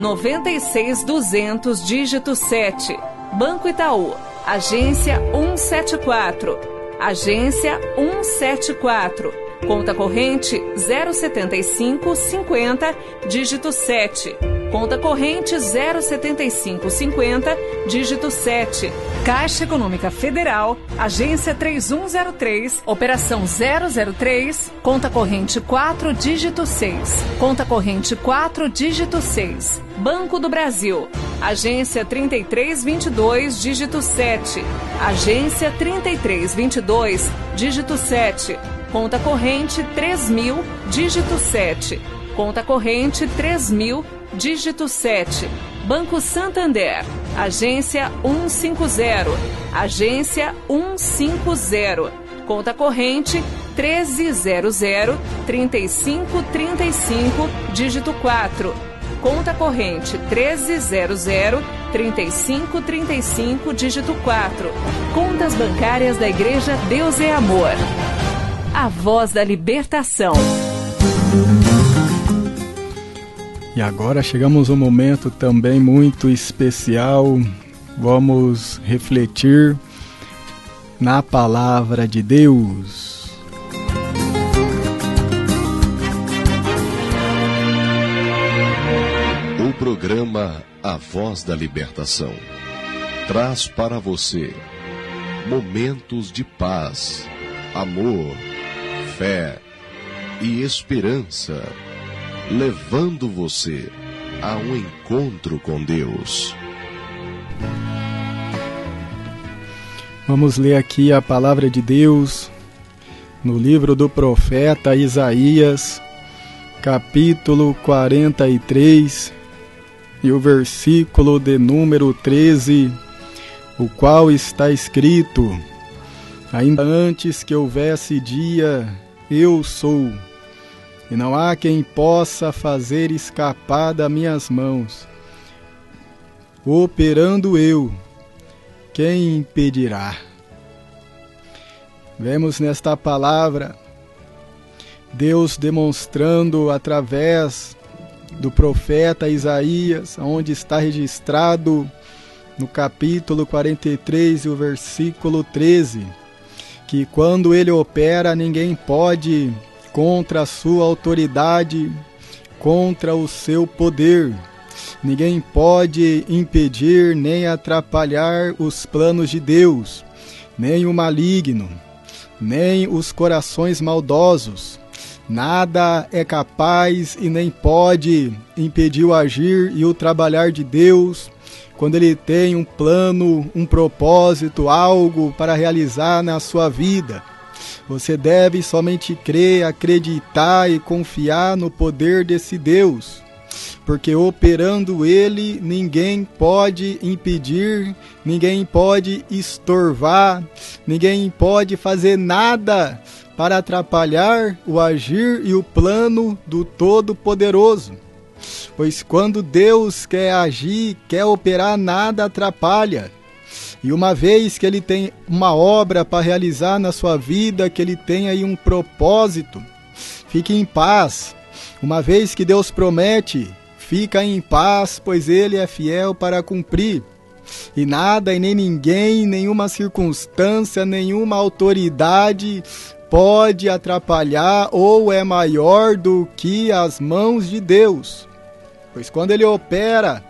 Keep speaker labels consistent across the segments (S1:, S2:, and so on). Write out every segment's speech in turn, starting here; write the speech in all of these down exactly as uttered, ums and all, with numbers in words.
S1: noventa e seis duzentos, dígito sete. Banco Itaú, agência cento e setenta e quatro. Agência cento e setenta e quatro. Conta corrente zero setenta e cinco cinquenta, dígito sete. Conta corrente zero setenta e cinco cinquenta, dígito sete. Caixa Econômica Federal, agência três um zero três, operação zero zero três, conta corrente quatro, dígito seis. Conta corrente quatro, dígito seis. Banco do Brasil, agência trinta e três vinte e dois, dígito sete. Agência trinta e três vinte e dois, dígito sete. Conta corrente três mil, dígito sete. Conta corrente três mil, dígito sete. Banco Santander, agência cento e cinquenta. Agência cento e cinquenta. Conta corrente treze zero zero, trinta e cinco trinta e cinco, dígito quatro. Conta corrente treze zero zero, trinta e cinco trinta e cinco, dígito quatro. Contas bancárias da Igreja Deus é Amor. A voz da libertação.
S2: E agora chegamos a um momento também muito especial. Vamos refletir na palavra de Deus.
S3: O programa A Voz da Libertação traz para você momentos de paz, amor, fé e esperança, levando você a um encontro com Deus.
S2: Vamos ler aqui a palavra de Deus no livro do profeta Isaías, capítulo quarenta e três, e o versículo de número treze, o qual está escrito: ainda antes que houvesse dia, eu sou, e não há quem possa fazer escapar das minhas mãos. Operando eu, quem impedirá? Vemos nesta palavra Deus demonstrando através do profeta Isaías, onde está registrado no capítulo quarenta e três e o versículo treze, que quando ele opera, ninguém pode contra a sua autoridade, contra o seu poder. Ninguém pode impedir nem atrapalhar os planos de Deus, nem o maligno, nem os corações maldosos. Nada é capaz e nem pode impedir o agir e o trabalhar de Deus quando Ele tem um plano, um propósito, algo para realizar na sua vida. Você deve somente crer, acreditar e confiar no poder desse Deus, porque operando Ele, ninguém pode impedir, ninguém pode estorvar, ninguém pode fazer nada para atrapalhar o agir e o plano do Todo-Poderoso. Pois quando Deus quer agir, quer operar, nada atrapalha. E uma vez que Ele tem uma obra para realizar na sua vida, que Ele tem aí um propósito, fique em paz. Uma vez que Deus promete, fica em paz, pois Ele é fiel para cumprir. E nada e nem ninguém, nenhuma circunstância, nenhuma autoridade pode atrapalhar ou é maior do que as mãos de Deus. Pois quando Ele opera,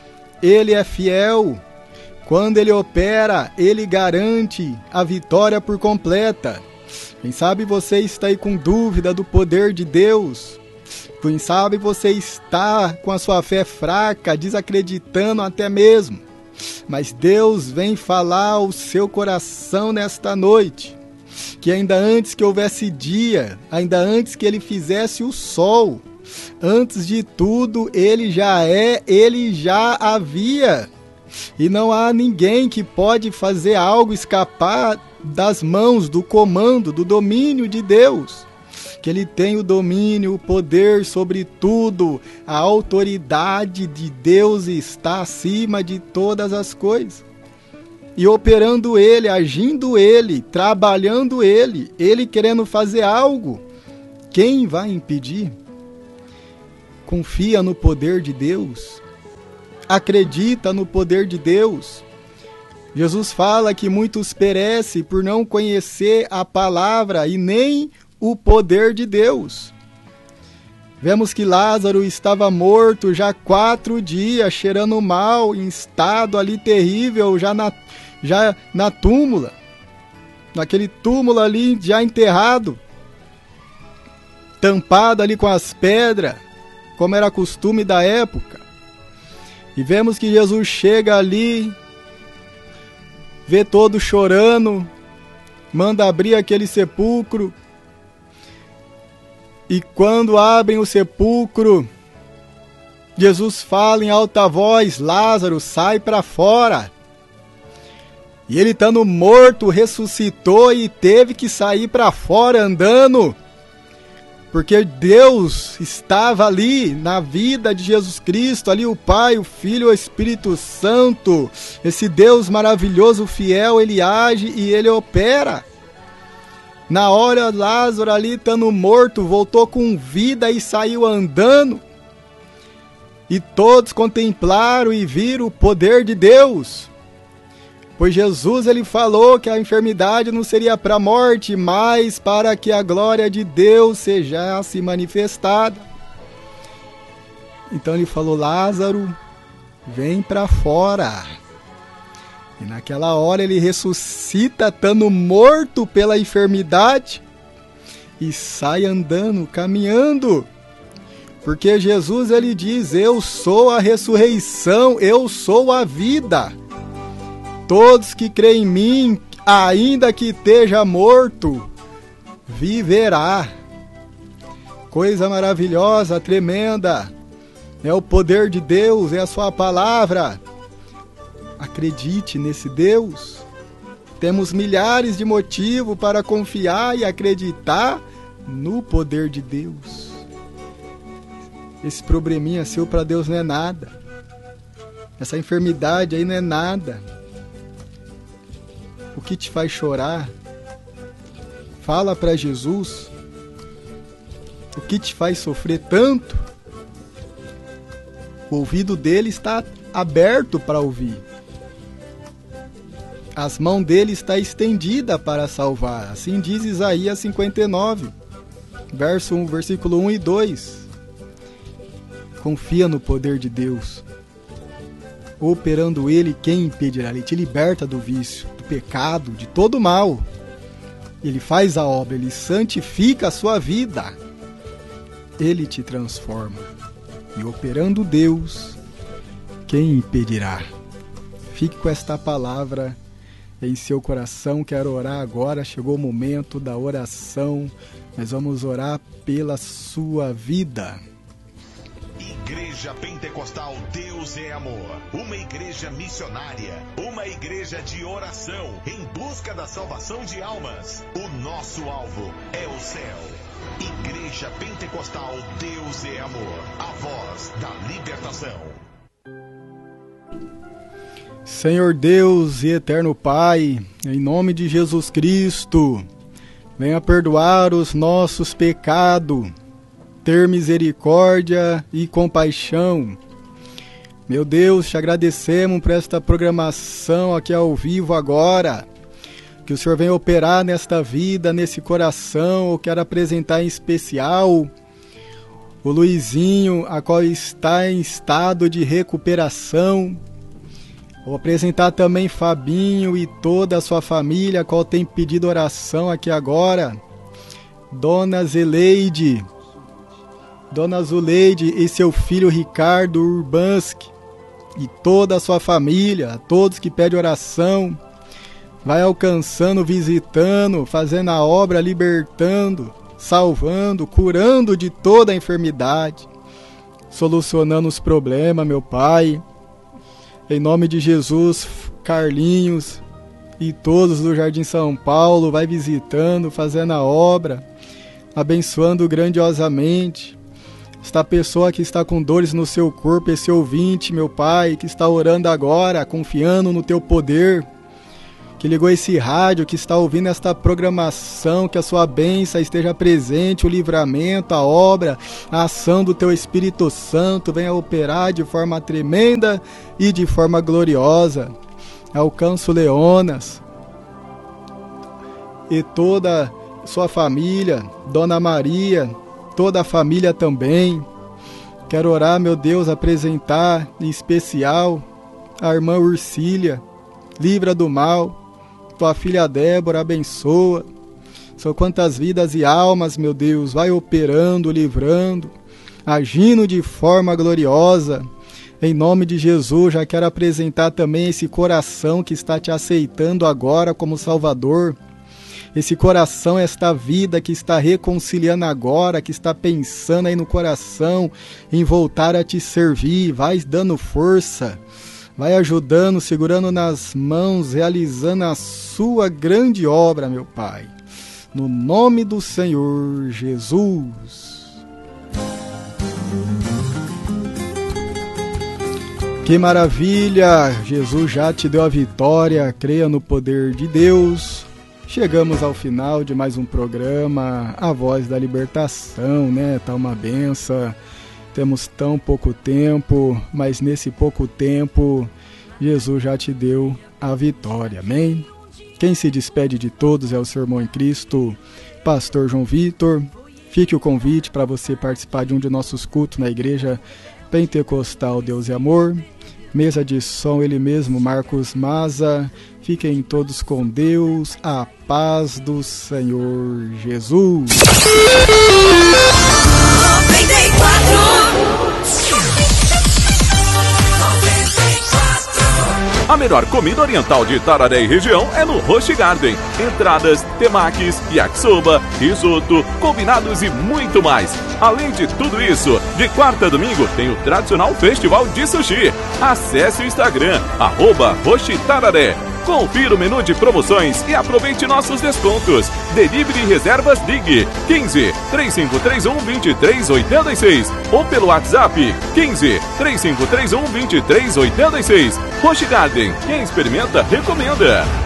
S2: Ele é fiel. Quando Ele opera, Ele garante a vitória por completa. Quem sabe você está aí com dúvida do poder de Deus? Quem sabe você está com a sua fé fraca, desacreditando até mesmo? Mas Deus vem falar ao seu coração nesta noite, que ainda antes que houvesse dia, ainda antes que Ele fizesse o sol, antes de tudo Ele já é, Ele já havia. E não há ninguém que pode fazer algo escapar das mãos, do comando, do domínio de Deus. Que Ele tem o domínio, o poder sobre tudo. A autoridade de Deus está acima de todas as coisas. E operando Ele, agindo Ele, trabalhando Ele, Ele querendo fazer algo, quem vai impedir? Confia no poder de Deus. acredita no poder de Deus. Jesus fala que muitos perecem por não conhecer a palavra e nem o poder de Deus. Vemos que Lázaro estava morto já quatro dias, cheirando mal, em estado ali terrível, já na, já na túmula, naquele túmulo ali já enterrado, tampado ali com as pedras, como era costume da época. E vemos que Jesus chega ali, vê todos chorando, manda abrir aquele sepulcro. E quando abrem o sepulcro, Jesus fala em alta voz: Lázaro, sai para fora. E ele, estando morto, ressuscitou e teve que sair para fora andando, porque Deus estava ali na vida de Jesus Cristo, ali o Pai, o Filho e o Espírito Santo. Esse Deus maravilhoso, fiel, ele age e ele opera. Na hora, Lázaro ali estando morto, voltou com vida e saiu andando. E todos contemplaram e viram o poder de Deus. Pois Jesus ele falou que a enfermidade não seria para a morte, mas para que a glória de Deus sejasse manifestada. Então ele falou: Lázaro, vem para fora. E naquela hora ele ressuscita, estando morto pela enfermidade, e sai andando, caminhando. Porque Jesus ele diz: eu sou a ressurreição, eu sou a vida. Todos que creem em mim, ainda que esteja morto, viverá. Coisa maravilhosa, tremenda. É o poder de Deus, é a sua palavra. Acredite nesse Deus. Temos milhares de motivos para confiar e acreditar no poder de Deus. Esse probleminha seu para Deus não é nada. Essa enfermidade aí não é nada. O que te faz chorar? Fala para Jesus. O que te faz sofrer tanto? O ouvido dele está aberto para ouvir. As mãos dele está estendida para salvar. Assim diz Isaías cinquenta e nove, verso um, versículo um e dois. Confia no poder de Deus. Operando ele, quem impedirá? Ele te liberta do vício, do pecado, de todo mal. Ele faz a obra, ele santifica a sua vida. Ele te transforma. E operando Deus, quem impedirá? Fique com esta palavra em seu coração. Quero orar agora, chegou o momento da oração. Nós vamos orar pela sua vida.
S4: Igreja Pentecostal Deus é Amor, uma igreja missionária, uma igreja de oração em busca da salvação de almas. O nosso alvo é o céu. Igreja Pentecostal Deus é Amor, a voz da libertação.
S2: Senhor Deus e eterno Pai, em nome de Jesus Cristo, venha perdoar os nossos pecados, ter misericórdia e compaixão. Meu Deus, te agradecemos por esta programação aqui ao vivo agora. Que o Senhor venha operar nesta vida, nesse coração. Eu quero apresentar em especial o Luizinho, a qual está em estado de recuperação. Vou apresentar também Fabinho e toda a sua família, a qual tem pedido oração aqui agora. Dona Zeleide, Dona Zuleide e seu filho Ricardo Urbanski e toda a sua família, a todos que pedem oração, vai alcançando, visitando, fazendo a obra, libertando, salvando, curando de toda a enfermidade, solucionando os problemas, meu Pai. Em nome de Jesus, Carlinhos e todos do Jardim São Paulo, vai visitando, fazendo a obra, abençoando grandiosamente. Esta pessoa que está com dores no seu corpo, esse ouvinte, meu Pai, que está orando agora, confiando no Teu poder. que ligou esse rádio, que está ouvindo esta programação, que a sua bênção esteja presente, o livramento, a obra, a ação do teu Espírito Santo venha operar de forma tremenda e de forma gloriosa. Alcanço Leonas e toda sua família, Dona Maria, toda a família também. Quero orar, meu Deus, apresentar em especial a irmã Ursília, livra do mal. Tua filha Débora, abençoa. São quantas vidas e almas, meu Deus, vai operando, livrando, agindo de forma gloriosa. Em nome de Jesus, já quero apresentar também esse coração que está te aceitando agora como Salvador. Esse coração, esta vida que está reconciliando agora, que está pensando aí no coração em voltar a te servir. Vai dando força, vai ajudando, segurando nas mãos, realizando a sua grande obra, meu Pai. No nome do Senhor Jesus. Que maravilha! Jesus já te deu a vitória, creia no poder de Deus. Chegamos ao final de mais um programa, A Voz da Libertação, né? Tá uma benção. Temos tão pouco tempo, mas nesse pouco tempo, Jesus já te deu a vitória, amém? Quem se despede de todos é o seu irmão em Cristo, Pastor João Vitor. Fique o convite para você participar de um de nossos cultos na Igreja Pentecostal Deus e Amor. Mesa de som, ele mesmo, Marcos Maza. Fiquem todos com Deus, a paz do Senhor Jesus.
S5: noventa e quatro
S6: A melhor comida oriental de Itararé e região é no Roshi Garden. Entradas, temakis, yakisoba, risoto, combinados e muito mais. Além de tudo isso, de quarta a domingo tem o tradicional festival de sushi. Acesse o Instagram, arroba Roshi Tararé. Confira o menu de promoções e aproveite nossos descontos. Delivery e reservas ligue quinze, três cinco três um, dois três oito seis ou pelo WhatsApp quinze, três cinco três um, dois três oito seis. Roshi Garden, quem experimenta, recomenda.